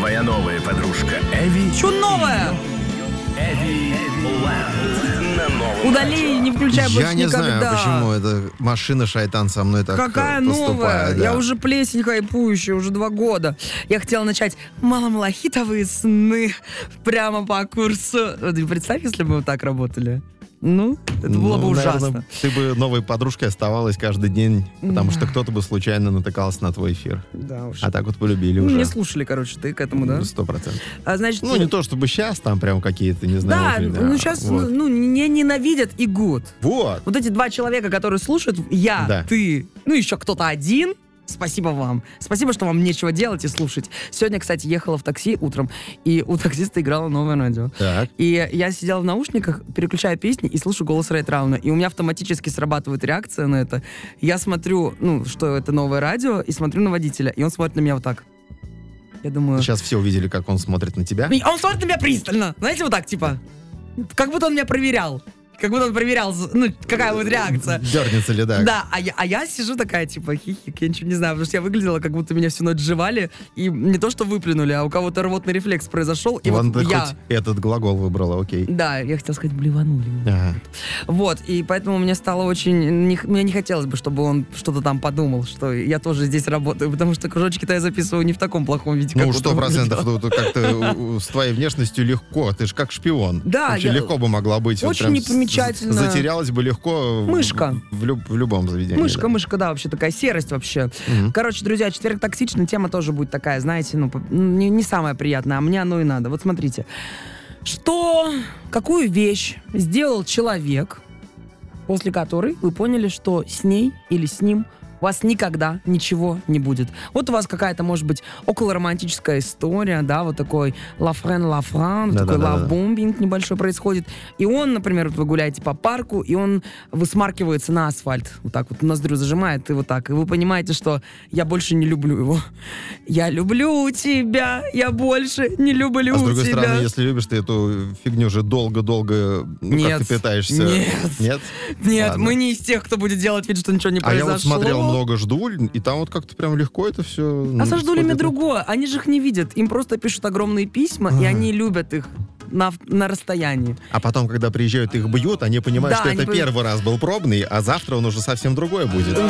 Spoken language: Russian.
твоя новая подружка Эви. Что новое? Эви Лэнд на новом Удали, не включай больше Я не никогда. знаю, почему эта машина-шайтан со мной так Какая поступает. новая? Да. Я уже плесень хайпующая, уже 2 года. Я хотела начать маломалахитовые сны прямо по курсу. Вот представь, если бы мы так работали. Ну, это было бы ужасно. Наверное, ты бы новой подружкой оставалась каждый день, потому что кто-то бы случайно натыкался на твой эфир. Да уж. А так вот полюбили Ну, уже. не слушали, короче, ты к этому, да? 100%. Значит, Ну, не то чтобы сейчас там прям какие-то, не знаю. да, вот, ну сейчас вот. не ненавидят и good. Вот. Вот эти 2 человека, которые слушают, я, Да. ты, ну еще кто-то один. Спасибо вам. Спасибо, что вам нечего делать и слушать. Сегодня, кстати, ехала в такси утром, и у таксиста играло новое радио. Так. И я сидела в наушниках, переключаю песни и слушаю голос Рэй Трауна. И у меня автоматически срабатывает реакция на это. Я смотрю, ну, что это новое радио, и смотрю на водителя, и он смотрит на меня вот так. Я думаю... Сейчас все увидели, как он смотрит на тебя. И он смотрит на меня пристально. Знаете, вот так, типа, как будто он меня проверял. Как будто он проверял, ну, какая будет реакция. Дернется ли, да? Да, а я сижу такая, типа, хихик, я ничего не знаю, потому что я выглядела, как будто меня всю ночь жевали, и не то, что выплюнули, а у кого-то рвотный рефлекс произошел, и Вон вот ты я... хоть этот глагол выбрала, окей. Да, я хотела сказать, блеванули. Ага. Вот, и поэтому мне стало очень... Мне не хотелось бы, чтобы он что-то там подумал, что я тоже здесь работаю, потому что кружочки-то я записываю не в таком плохом виде, как Ну, вот он 100%. выглядел. Ну, то как-то с твоей внешностью легко. Ты же как шпион. Да, Очень я- легко бы могла быть. вот Очень прям непримечательно. Затерялась бы легко Мышка. в любом заведении. Мышка, да, вообще такая серость вообще. Мгм. Короче, друзья, четверг токсичный, тема тоже будет такая, знаете, ну, не самая приятная, а мне оно и надо. Вот смотрите, какую вещь сделал человек, после которой вы поняли, что с ней или с ним у вас никогда ничего не будет. Вот у вас какая-то, может быть, околоромантическая история, да, вот такой лафрен, такой лавбомбинг небольшой происходит. И он, например, вот вы гуляете по парку, и он высмаркивается на асфальт. Вот так вот ноздрю зажимает, и вот так. И вы понимаете, что я больше не люблю его. Я люблю тебя, я больше не люблю А с другой тебя. стороны, если любишь ты эту фигню же долго-долго, ну, Нет. как ты питаешься. Нет. Нет, Ладно. мы не из тех, кто будет делать вид, что ничего не А я произошло. вот смотрел много «Ждуль», и там вот как-то прям легко это все... А со ждулями другое. Они же их не видят. Им просто пишут огромные письма, и они любят их на расстоянии. А потом, когда приезжают, их бьют, они понимают, Да, что они это первый раз был пробный, а завтра он уже совсем другой будет.